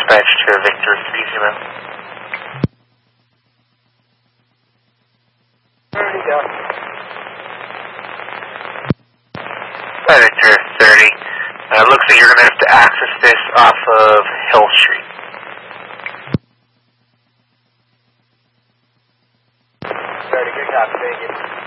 dispatch to Victor 30. There you go. Victor 30. Looks like you're going to have to access this off of Hill Street. Very good copy, thank you.